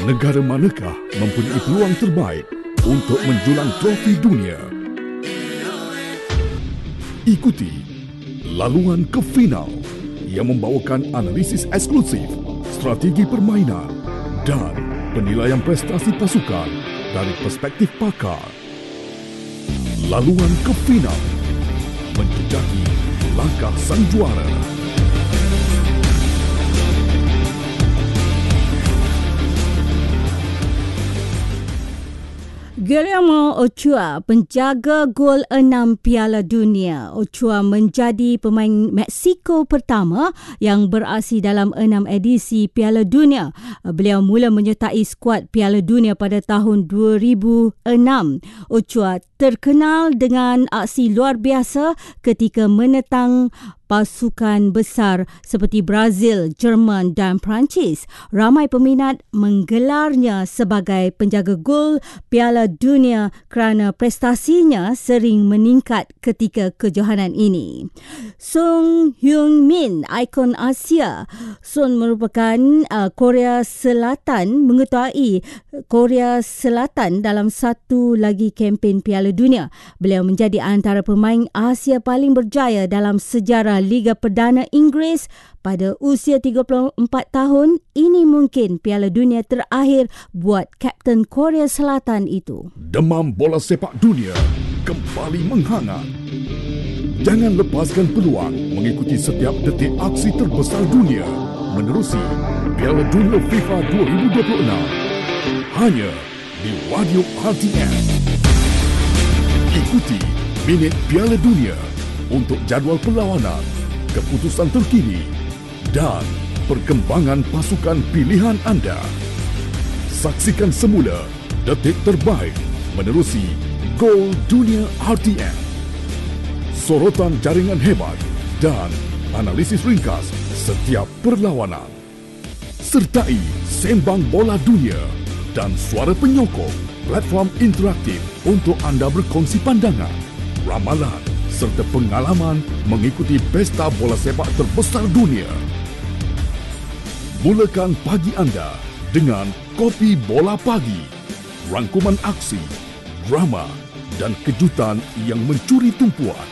Negara manakah mempunyai peluang terbaik untuk menjulang trofi dunia? Ikuti laluan ke final yang membawakan analisis eksklusif, strategi permainan dan penilaian prestasi pasukan dari perspektif pakar. Laluan ke final menjejaki langkah sang juara. Guillermo Ochoa, penjaga gol 6 Piala Dunia. Ochoa menjadi pemain Mexico pertama yang beraksi dalam 6 edisi Piala Dunia. Beliau mula menyertai skuad Piala Dunia pada tahun 2006. Ochoa terkenal dengan aksi luar biasa ketika menentang pasukan besar seperti Brazil, Jerman dan Perancis. Ramai peminat menggelarnya sebagai penjaga gol Piala Dunia kerana prestasinya sering meningkat ketika kejohanan ini. Son Heung-min, ikon Asia. Son merupakan Korea Selatan, mengetuai Korea Selatan dalam satu lagi kempen Piala Dunia. Beliau menjadi antara pemain Asia paling berjaya dalam sejarah Liga Perdana Inggeris pada usia 34 tahun. Ini mungkin Piala Dunia terakhir buat Kapten Korea Selatan itu. Demam bola sepak dunia kembali menghangat. Jangan lepaskan peluang mengikuti setiap detik aksi terbesar dunia menerusi Piala Dunia FIFA 2026 hanya di Radio RTM. Ikuti Minit Piala Dunia untuk jadual perlawanan, keputusan terkini dan perkembangan pasukan pilihan anda. Saksikan semula detik terbaik menerusi Gol Dunia RTM. Sorotan jaringan hebat dan analisis ringkas setiap perlawanan. Sertai Sembang Bola Dunia dan suara penyokong, platform interaktif untuk anda berkongsi pandangan, ramalan serta pengalaman mengikuti pesta bola sepak terbesar dunia. Mulakan pagi anda dengan Kopi Bola Pagi. Rangkuman aksi, drama dan kejutan yang mencuri tumpuan.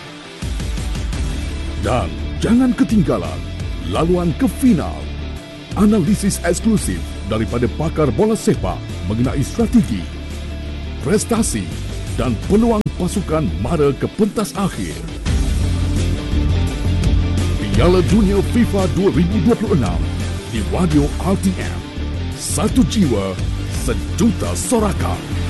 Dan jangan ketinggalan laluan ke final. Analisis eksklusif daripada pakar bola sepak mengenai strategi, prestasi dan peluang pasukan mara ke pentas akhir. Piala Dunia FIFA 2026 di Radio RTM. Satu jiwa, sejuta sorakan.